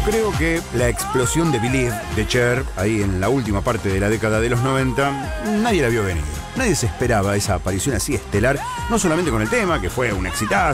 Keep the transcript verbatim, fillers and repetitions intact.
creo que la explosión de Believe de Cher, ahí en la última parte de la década de los noventa, nadie la vio venir. Nadie se esperaba esa aparición así estelar, no solamente con el tema, que fue un exitazo,